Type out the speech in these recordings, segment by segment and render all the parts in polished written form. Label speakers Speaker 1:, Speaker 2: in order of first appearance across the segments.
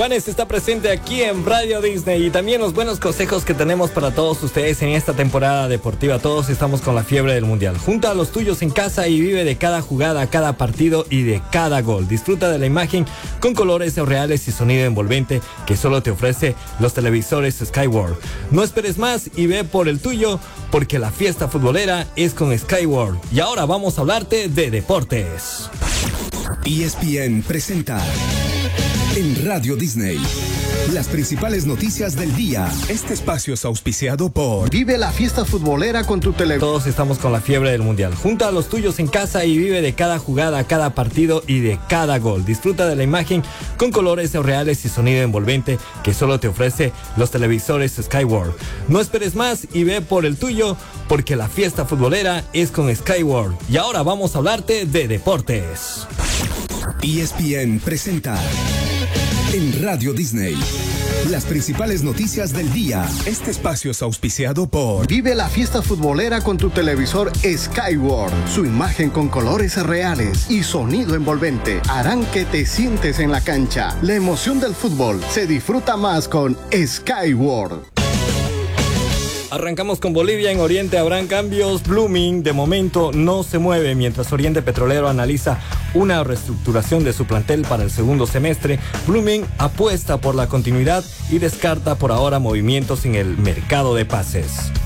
Speaker 1: Juanes está presente aquí en Radio Disney y también los buenos consejos que tenemos para todos ustedes en esta temporada deportiva. Todos estamos con la fiebre del mundial. Junta a los tuyos en casa y vive de cada jugada, cada partido y de cada gol. Disfruta de la imagen con colores reales y sonido envolvente que solo te ofrece los televisores Sky World. No esperes más y ve por el tuyo, porque la fiesta futbolera es con Sky World. Y ahora vamos a hablarte de deportes.
Speaker 2: ESPN presenta en Radio Disney las principales noticias del día. Este espacio es auspiciado por
Speaker 3: Vive la fiesta futbolera con tu televisor.
Speaker 1: Todos estamos con la fiebre del mundial. Junta a los tuyos en casa y vive de cada jugada, cada partido y de cada gol. Disfruta de la imagen con colores reales y sonido envolvente que solo te ofrece los televisores Sky World. No esperes más y ve por el tuyo, porque la fiesta futbolera es con Sky World. Y ahora vamos a hablarte de deportes.
Speaker 2: ESPN presenta en Radio Disney las principales noticias del día. Este espacio es auspiciado por
Speaker 3: Vive la fiesta futbolera con tu televisor Sky World. Su imagen con colores reales y sonido envolvente harán que te sientes en la cancha. La emoción del fútbol se disfruta más con Sky World.
Speaker 1: Arrancamos con Bolivia. En Oriente habrán cambios. Blooming de momento no se mueve, mientras Oriente Petrolero analiza una reestructuración de su plantel para el segundo semestre. Blooming apuesta por la continuidad y descarta por ahora movimientos en el mercado de pases.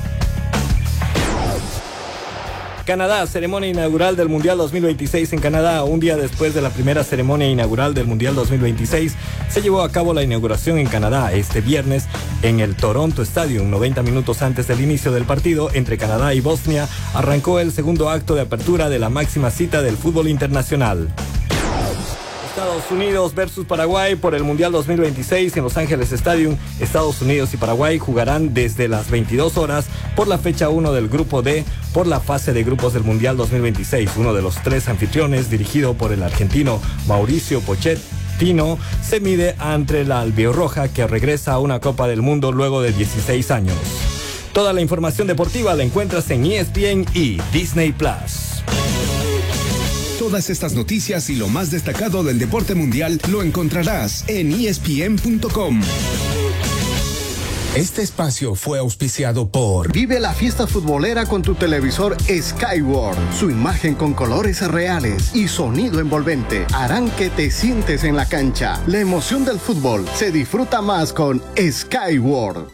Speaker 1: Canadá, ceremonia inaugural del Mundial 2026 en Canadá. Un día después de la primera ceremonia inaugural del Mundial 2026, se llevó a cabo la inauguración en Canadá este viernes en el Toronto Stadium. 90 minutos antes del inicio del partido entre Canadá y Bosnia, arrancó el segundo acto de apertura de la máxima cita del fútbol internacional. Estados Unidos versus Paraguay por el Mundial 2026 en Los Ángeles Stadium. Estados Unidos y Paraguay jugarán desde las 22 horas por la fecha 1 del Grupo D por la fase de grupos del Mundial 2026. Uno de los tres anfitriones, dirigido por el argentino Mauricio Pochettino, se mide ante la albirroja, que regresa a una Copa del Mundo luego de 16 años. Toda la información deportiva la encuentras en ESPN y Disney Plus.
Speaker 2: Todas estas noticias y lo más destacado del deporte mundial lo encontrarás en ESPN.com. Este espacio fue auspiciado por
Speaker 3: Vive la fiesta futbolera con tu televisor Sky World. Su imagen con colores reales y sonido envolvente harán que te sientes en la cancha. La emoción del fútbol se disfruta más con Sky World.